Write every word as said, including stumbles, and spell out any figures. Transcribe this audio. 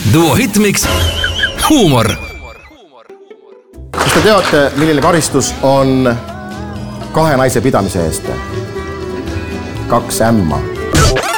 Duo Hitmix huumor. Kas te teate, milline karistus on kahe naise pidamise eest? Kaks ämma.